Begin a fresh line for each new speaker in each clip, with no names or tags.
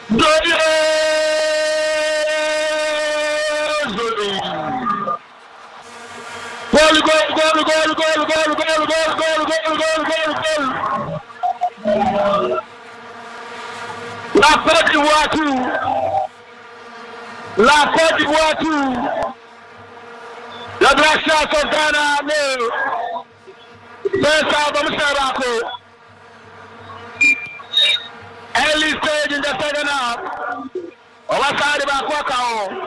La Côte d'Ivoire tout. La Black Stars of Ghana nil. First half of Mr. Early stage in the second half. Our side of Aquacao.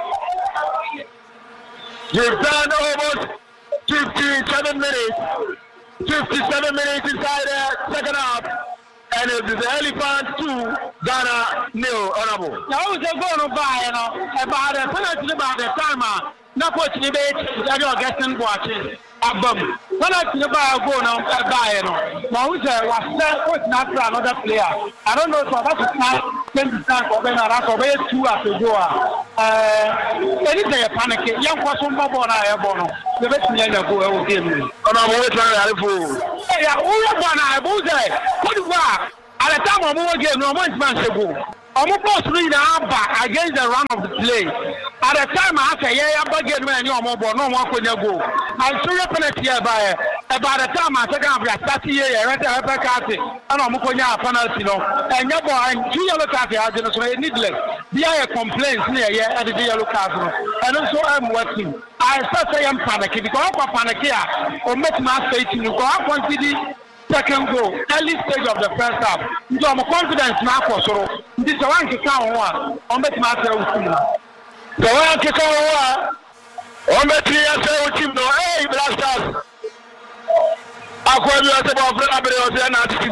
You've done almost 57 minutes. 57 minutes inside the second half. And it is the Elephants 2, Ghana nil, honorable.
Now, who's going to buy, about the penalty about the timer? Not watching the bait, you're getting watching. When I think about going on, now who's not another player? I don't know, so that's not 20 times for Ben Arako, 2 after Joa. Anything a panic, young person, Bobo, and I have one. The best thing I go with him.
And I'm always trying to fool.
Hey, I was there. Good work. At the time, I'm going to get no man ago. I'm supposed to read back against the run of the play. At the time, I say, yeah, I'm going to get no more, no one could go. I'm sure you're penalty by about the time I take out your 30 years, I read the card, and I'm going to have penalty. And your boy, and 2 yellow cards, I didn't needless. The complaints near here at the yellow card. And also, I'm working. I start saying panic because I'm panic here or make my faith in you. I want to the second goal, early stage of the first half. So I'm confident now for so. This is one to count one. I'm making myself with you.
So one to count one. I'm making myself with you. Hey, Black Stars. I'm going to say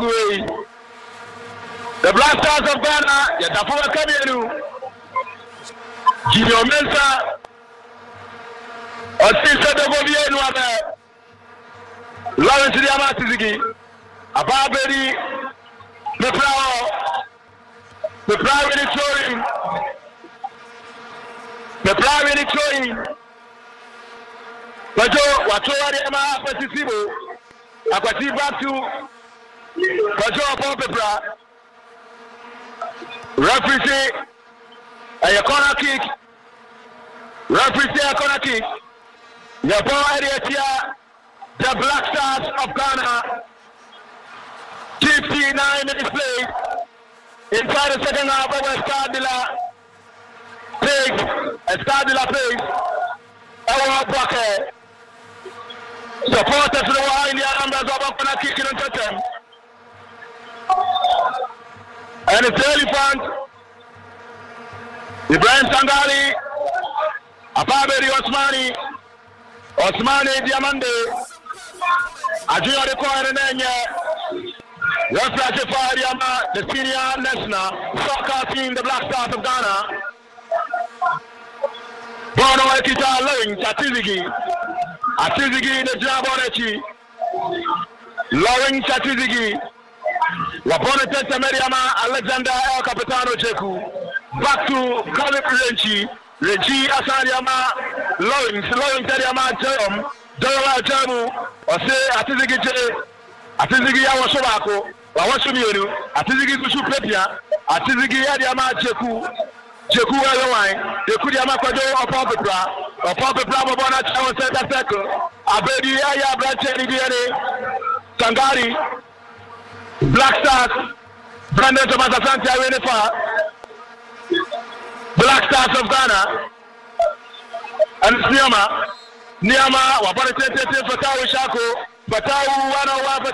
the Black Stars of Ghana, the Tafua Kabiru, Junior Mensa. Osisa de Bobie no abe Lawrence Diama Tizigi Ababeri the private throwing Bajo watoa Diama Pasisibo akwati back to Bajo Popepra referee say a corner kick The ball area here, the Black Stars of Ghana, 59 minutes played. Inside the second half, over Stadila plays. Our Bucket. Supporters to the wall in the numbers of Okana kicking and touching. And it's Elephant. Ibrahim Sangali, Ababeri Osmani Diamande, Ajuna de Koyanenya, Refraje Fariama, the senior national soccer team, the Black Stars of Ghana. Bono Ekita Lawrence Atizigi, the Jabonechi, Lawrence Atizigi, Wapone Testa Meriama, Alexander El Capitano Cheku, back to Calip Reggie Asariama, Lawrence Ariama Jam, Dola Jamu, or say Atizigi Awasovako, Awasumio, Atizigi Supepia, Atizigi Adiama Jeku Airline, the Kudiyama Kwado upon the Brababona Town Center Circle, Abedi Aya Brancheri DNA, Tangari, Black Stars, Brandon Thomas Asante Arenefa, Black Stars of Ghana, and Niama, Wapana Fatawu Shaku, Fatawu 101,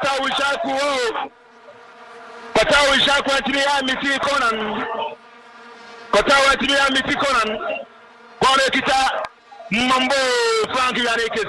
Fatawu Shaku, and Timia Miti Conan, Fatawu Timia Miti Conan, Bonekita, Mambo, Frankie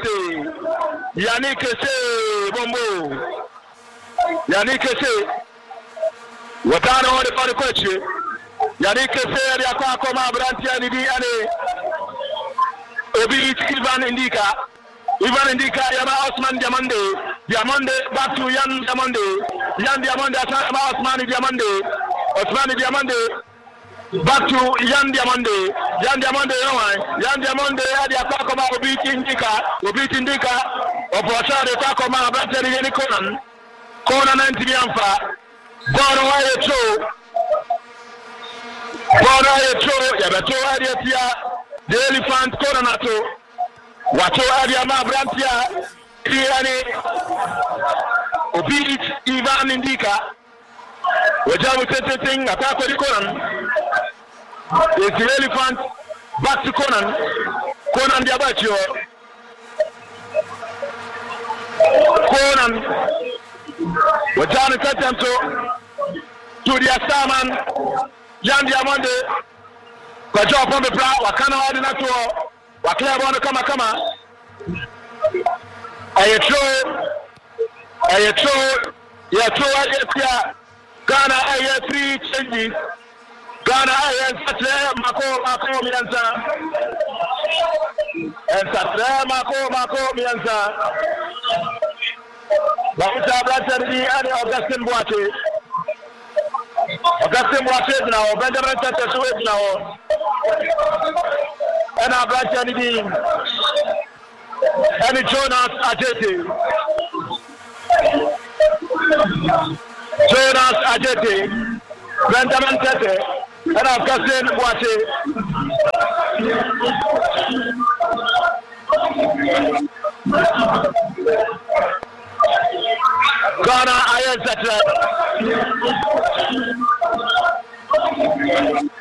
Yannick, Bombo, Yannick, Watano, the question. Yannick said, Yakoma, Brantia, Nibiane, Obi, Ivan Indika, Yama Osman Diamande, back to Yan Diamande, Osmani Diamande, back to Yan Diamande, Yakoma, Obi Indika, Opasa, the Takoma, Brantia, Conan and Tibianfa, Bono, Yetro, Yabato Adiatia, the elephant coronato, Wato Adiama Brantia, Kriani, Obit, Ivan Indica, Wajamu Teting, attack the Conan. It's the elephant back to Conan. Conan Diabacho. Conan. Wajamu Tetanto. To the Asaman. Jan Diamande. Kwajo upon the brow. Wakana Wadinato. Wakler on the Kama. Ayetro. Ghana aye 3 changes. Ghana aye Satre Mako Mianza. And Satre Mako Mianza. Bamuta Bratani and Augustine Boate. Augustine Boate now, Benjamin Tete now. And Abratani and Jonas Ajeti. Jonas Ajeti, Benjamin Tete, and Augustine Boate. Ghana Ayazatra.